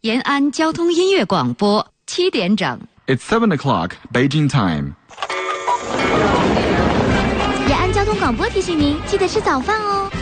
延安交通音乐广播7点整。 It's 7 o'clock, Beijing time. 延安交通广播提醒您，记得吃早饭哦。